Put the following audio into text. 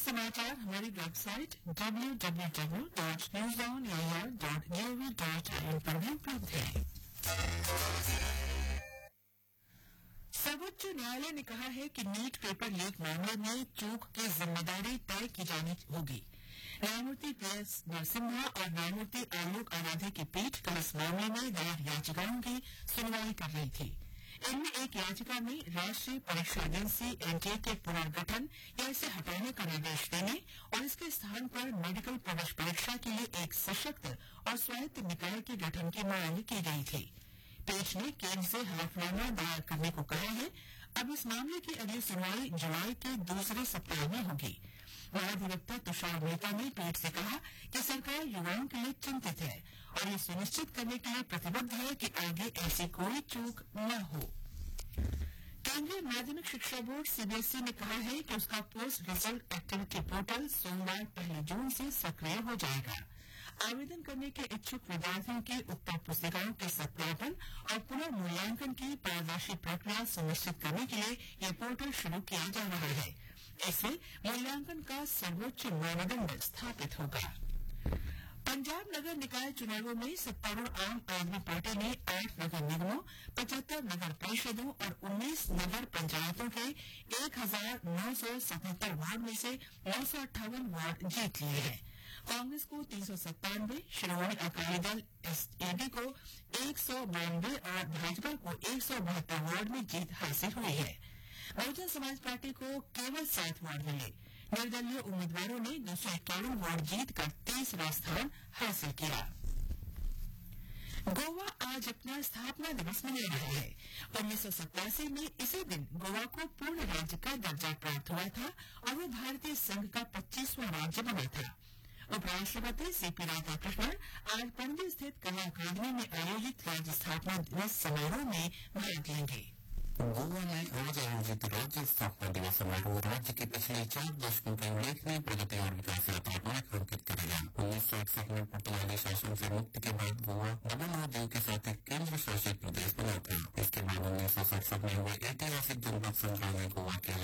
समाचार हमारी website www.newsonair.gov.in पर भी उपलब्ध है। सर्वोच्च न्यायालय ने कहा है कि नीट पेपर लीक मामले में चूक की जिम्मेदारी तय की जानी होगी। न्यायमूर्ति पीएस नरसिम्हा और न्यायमूर्ति आलोक आराधे की पीठ कल इस मामले में दायर याचिकाओं की सुनवाई कर रही थी। इनमें एक याचिका में राष्ट्रीय परीक्षा एजेंसी एनटीए के पुनर्गठन या इसे हटाने का निर्देश देने और इसके स्थान पर मेडिकल प्रवेश परीक्षा के लिए एक सशक्त और स्वायत्त निकाय के गठन की मांग की गई थी। पीठ ने केंद्र से हलफनामा दायर करने को कहा है। अब इस मामले की अगली सुनवाई जुलाई के दूसरे सप्ताह में होगी। महाधिवक्ता तुषार मेहता ने पीठ से कहा कि सरकार युवाओं के लिए चिंतित है और ये सुनिश्चित करने के लिए प्रतिबद्ध है कि आगे ऐसी कोई चूक न हो। केंद्रीय माध्यमिक शिक्षा बोर्ड सीबीएसई ने कहा है कि उसका पोस्ट रिजल्ट एक्टिविटी पोर्टल सोमवार 1 जून से सक्रिय हो जाएगा। आवेदन करने के इच्छुक विद्यार्थियों की उत्तर पुस्तिकाओं के सत्यापन और पुनर्मूल्यांकन की पारदर्शी प्रक्रिया सुनिश्चित करने के लिए यह पोर्टल शुरू किया जा रहा है। इससे मूल्यांकन का सर्वोच्च मानदंड स्थापित होगा। पंजाब नगर निकाय चुनावों में सत्तारूढ़ आम आदमी पार्टी ने 8 नगर निगमों, 75 नगर परिषदों और 19 नगर पंचायतों के 1977 वार्ड में से 958 वार्ड जीत लिए हैं। कांग्रेस को 397, श्रोमणी अकाली दल एसएडी को 192 और भाजपा को 172 वार्ड में जीत हासिल हुई है। बहुजन समाज पार्टी को केवल 7 वार्ड मिले। निर्दलीय उम्मीदवारों ने 251 वार्ड जीतकर 30वां स्थान हासिल किया। गोवा आज अपना स्थापना दिवस मना रहा है। 1987 में इसी दिन गोवा को पूर्ण राज्य का दर्जा प्राप्त हुआ था और वो भारतीय संघ का 25वां राज्य बना था। उपराष्ट्रपति सीपी राधाकृष्णन आज पणजी स्थित कला अकादमी में आयोजित राज्य स्थापना दिवस समारोह में भाग लेंगे। गोवा में आज आयोजित राज्य स्थापना दिवस समारोह राज्य की पिछले 4 दशकों की उल्लेखनीय प्रगति और विकास यात्रा को रेखांकित करेगा। 1961 में पुर्तगाली शासन से मुक्ति के बाद गोवा डबल द्वीप के साथ एक केंद्र शासित प्रदेश बना था। इसके बाद 1967 में हुए ऐतिहासिक जनपद संग्राम में गोवा के